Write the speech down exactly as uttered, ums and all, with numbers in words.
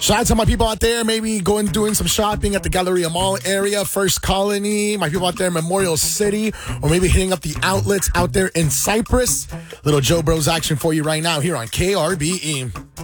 Shout out to my people out there, maybe going doing some shopping at the Galleria Mall area, First Colony, my people out there in Memorial City, or maybe hitting up the outlets out there in Cyprus. Little Joe Bros action for you right now here on K R B E.